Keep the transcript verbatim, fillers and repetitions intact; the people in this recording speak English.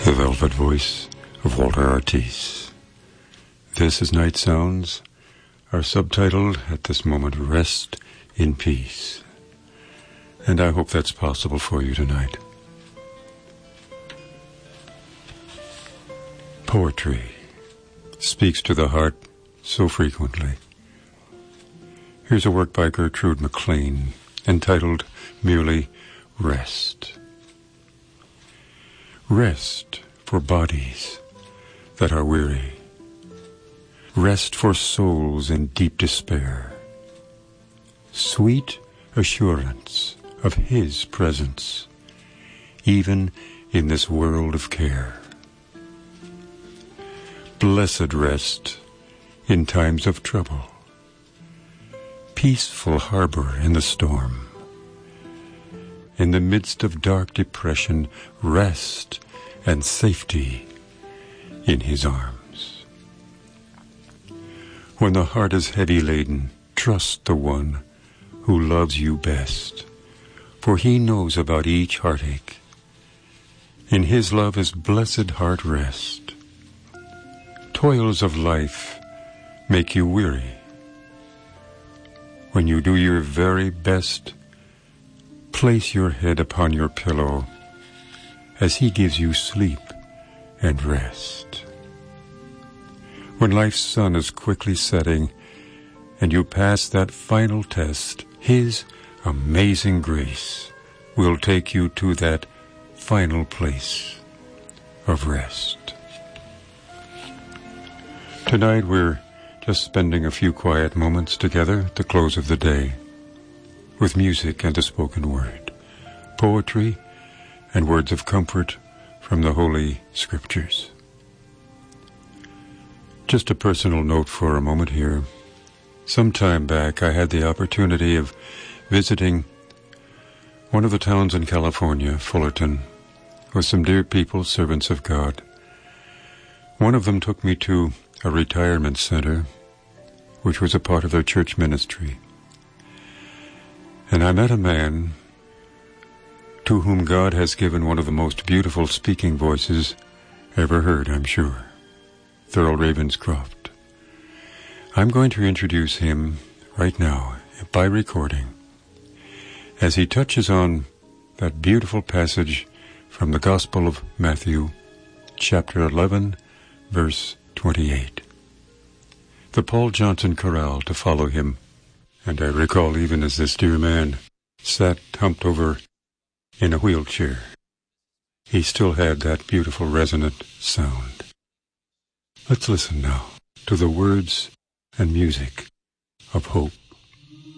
the velvet voice of Walter Ortiz. This is Night Sounds, are subtitled at this moment, Rest in Peace. And I hope that's possible for you tonight. Poetry speaks to the heart so frequently. Here's a work by Gertrude McLean entitled merely Rest. Rest for bodies that are weary. Rest for souls in deep despair. Sweet assurance of His presence, even in this world of care. Blessed rest in times of trouble. Peaceful harbor in the storm. In the midst of dark depression, rest and safety in His arms. When the heart is heavy laden, trust the one who loves you best, for He knows about each heartache. In His love is blessed heart rest. Toils of life make you weary. When you do your very best, place your head upon your pillow as He gives you sleep and rest. When life's sun is quickly setting and you pass that final test, His amazing grace will take you to that final place of rest. Tonight we're just spending a few quiet moments together at the close of the day with music and a spoken word, poetry and words of comfort from the Holy Scriptures. Just a personal note for a moment here. Some time back I had the opportunity of visiting one of the towns in California, Fullerton, with some dear people, servants of God. One of them took me to a retirement center, which was a part of their church ministry. And I met a man to whom God has given one of the most beautiful speaking voices ever heard, I'm sure, Thurl Ravenscroft. I'm going to introduce him right now by recording as he touches on that beautiful passage from the Gospel of Matthew, chapter eleven, verse twenty-eight. The Paul Johnson chorale to follow him, and I recall even as this dear man sat humped over in a wheelchair, he still had that beautiful resonant sound. Let's listen now to the words and music of hope.